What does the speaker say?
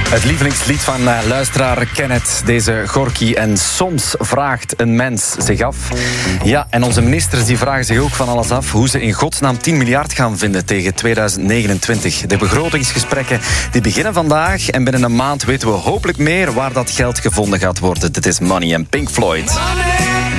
Het lievelingslied van luisteraar Kenneth, deze Gorky. En soms vraagt een mens zich af. Ja, en onze ministers die vragen zich ook van alles af hoe ze in godsnaam 10 miljard gaan vinden tegen 2029. De begrotingsgesprekken die beginnen vandaag en binnen een maand weten we hopelijk meer waar dat geld gevonden gaat worden. Dit is Money en Pink Floyd.